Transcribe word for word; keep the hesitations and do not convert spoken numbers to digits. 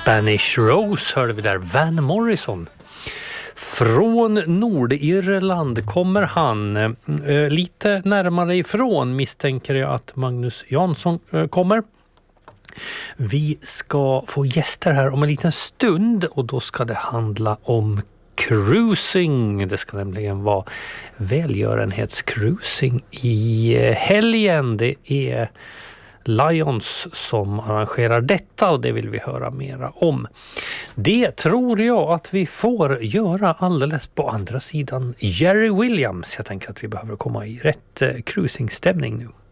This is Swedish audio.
Spanish Rose hörde vi där, Van Morrison. Från Nordirland kommer han. Eh, lite närmare ifrån misstänker jag att Magnus Jansson eh, kommer. Vi ska få gäster här om en liten stund och då ska det handla om cruising. Det ska nämligen vara välgörenhetscruising i helgen. Det är Lions som arrangerar detta och det vill vi höra mera om. Det tror jag att vi får göra alldeles på andra sidan Jerry Williams. Jag tänker att vi behöver komma i rätt cruisingstämning nu.